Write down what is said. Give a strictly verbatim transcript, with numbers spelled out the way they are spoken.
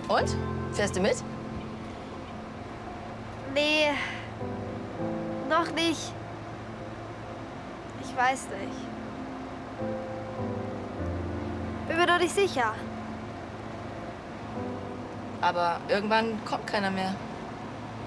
Und? Fährst du mit? Nee, noch nicht. Ich weiß nicht. Bin mir doch nicht sicher. Aber irgendwann kommt keiner mehr.